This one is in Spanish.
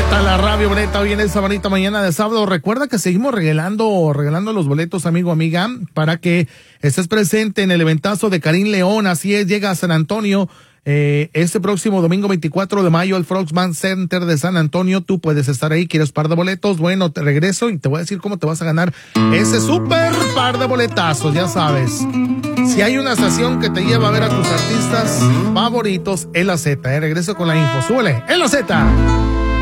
bonita, la radio bonita, hoy en esta bonita mañana de sábado. Recuerda que seguimos regalando los boletos, amigo, amiga, para que estés presente en el eventazo de Karim León. Así es, llega a San Antonio este próximo domingo 24 de mayo al Frogman Center de San Antonio. Tú puedes estar ahí, quieres par de boletos. Bueno, te regreso y te voy a decir cómo te vas a ganar ese super par de boletazos, ya sabes. Si hay una estación que te lleva a ver a tus artistas favoritos, es la Z. Regreso con la info. Súbele, es la Z.